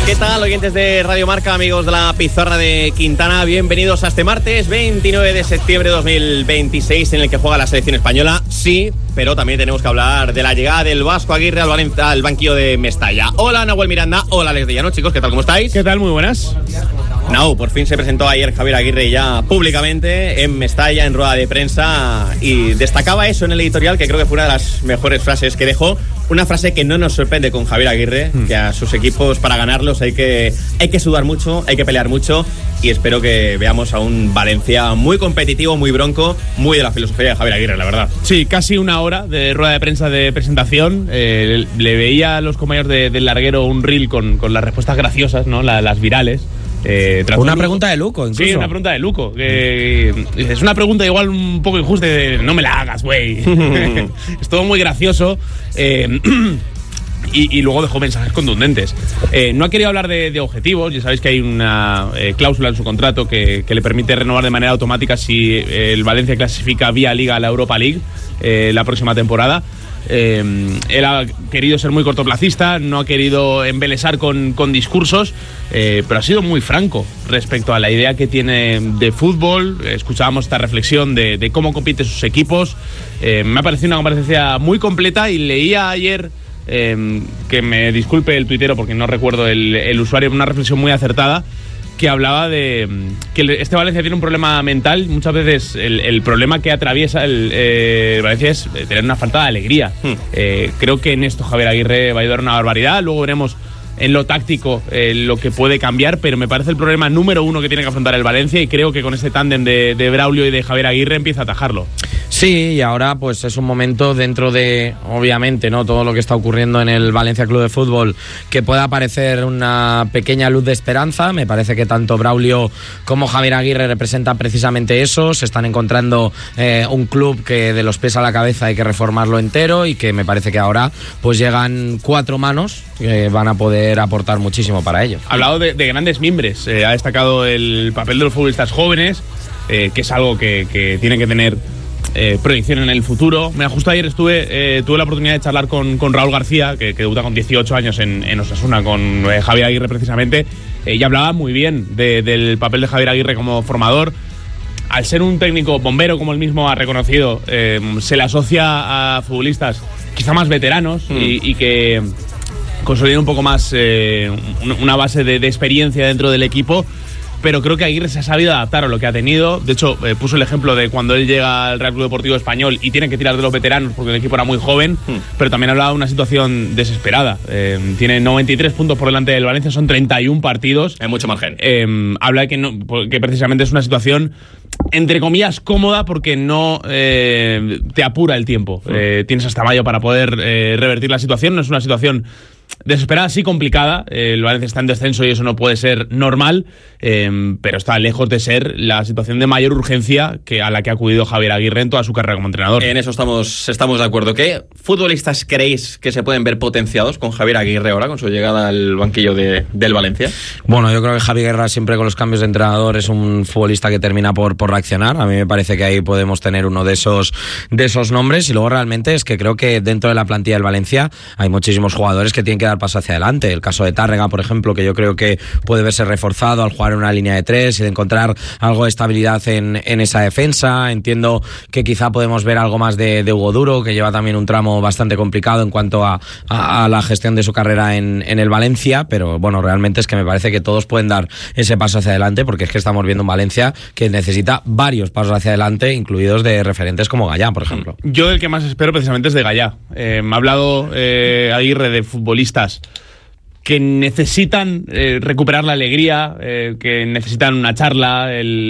¿Qué tal, oyentes de Radio Marca, amigos de la Pizarra de Quintana? Bienvenidos a este martes 29 de septiembre de 2026, en el que juega la selección española. Sí, pero también tenemos que hablar de la llegada del Vasco Aguirre al banquillo de Mestalla. Hola, Nahuel Miranda. Hola, Alex de Llano. Chicos, ¿qué tal? ¿Cómo estáis? ¿Qué tal? Muy buenas. No, por fin se presentó ayer Javier Aguirre ya públicamente en Mestalla, en rueda de prensa, y destacaba eso en el editorial, que creo que fue una de las mejores frases que dejó. Una frase que no nos sorprende con Javier Aguirre, que a sus equipos, para ganarlos, hay que sudar mucho, hay que pelear mucho, y espero que veamos a un Valencia muy competitivo, muy bronco, muy de la filosofía de Javier Aguirre, la verdad. Sí, casi una hora de rueda de prensa de presentación. Le veía a los compañeros del larguero un reel con las respuestas graciosas, ¿no? Las virales. Una pregunta de Luco, incluso. Sí, una pregunta de Luco. Es una pregunta igual un poco injusta, no me la hagas, güey. Es todo muy gracioso. Y luego dejó mensajes contundentes. No ha querido hablar de objetivos. Ya sabéis que hay una cláusula en su contrato que le permite renovar de manera automática si el Valencia clasifica vía Liga a la Europa League la próxima temporada. Él ha querido ser muy cortoplacista, no ha querido embelesar con discursos, pero ha sido muy franco respecto a la idea que tiene de fútbol. Escuchábamos esta reflexión de cómo compiten sus equipos. Me ha parecido una comparecencia muy completa, y leía ayer, que me disculpe el tuitero porque no recuerdo el usuario, una reflexión muy acertada, que hablaba de que este Valencia tiene un problema mental. Muchas veces el problema que atraviesa el Valencia es tener una falta de alegría. Creo que en esto Javier Aguirre va a ayudar una barbaridad. Luego veremos en lo táctico lo que puede cambiar, pero me parece el problema número uno que tiene que afrontar el Valencia, y creo que con este tándem de Braulio y de Javier Aguirre empieza a atajarlo. Sí, y ahora pues es un momento, dentro de, obviamente, no todo lo que está ocurriendo en el Valencia Club de Fútbol, que pueda aparecer una pequeña luz de esperanza. Me parece que tanto Braulio como Javier Aguirre representan precisamente eso. Se están encontrando un club que de los pies a la cabeza hay que reformarlo entero, y que me parece que ahora pues llegan 4 manos que van a poder aportar muchísimo para ello. Ha hablado de grandes mimbres, ha destacado el papel de los futbolistas jóvenes, que es algo que tiene que tener proyección en el futuro. Mira, justo ayer tuve la oportunidad de charlar con Raúl García, que debuta con 18 años en Osasuna, con Javier Aguirre precisamente, y hablaba muy bien del papel de Javier Aguirre como formador. Al ser un técnico bombero, como él mismo ha reconocido, se le asocia a futbolistas quizá más veteranos y que consoliden un poco más una base de experiencia dentro del equipo. Pero creo que Aguirre se ha sabido adaptar a lo que ha tenido. De hecho, puso el ejemplo de cuando él llega al Real Club Deportivo Español y tiene que tirar de los veteranos porque el equipo era muy joven, pero también hablaba de una situación desesperada. Tiene 93 puntos por delante del Valencia, son 31 partidos. Hay mucho margen. Habla de que precisamente es una situación, entre comillas, cómoda, porque no te apura el tiempo. Tienes hasta mayo para poder revertir la situación. No es una situación desesperada, sí complicada. El Valencia está en descenso y eso no puede ser normal, pero está lejos de ser la situación de mayor urgencia a la que ha acudido Javier Aguirre en toda su carrera como entrenador. En eso estamos de acuerdo. ¿Qué futbolistas creéis que se pueden ver potenciados con Javier Aguirre ahora, con su llegada al banquillo del Valencia? Bueno, yo creo que Javier Aguirre, siempre con los cambios de entrenador, es un futbolista que termina por reaccionar. A mí me parece que ahí podemos tener uno de esos nombres, y luego realmente es que creo que dentro de la plantilla del Valencia hay muchísimos jugadores que tienen que dar paso hacia adelante. El caso de Tárrega, por ejemplo, que yo creo que puede verse reforzado al jugar en una línea de 3 y de encontrar algo de estabilidad en esa defensa. Entiendo que quizá podemos ver algo más de Hugo Duro, que lleva también un tramo bastante complicado en cuanto a la gestión de su carrera en el Valencia, pero bueno, realmente es que me parece que todos pueden dar ese paso hacia adelante, porque es que estamos viendo un Valencia que necesita varios pasos hacia adelante, incluidos de referentes como Gallá, por ejemplo. Yo del que más espero precisamente es de Gallá. Me ha hablado Aguirre de futbolistas que necesitan recuperar la alegría, que necesitan una charla,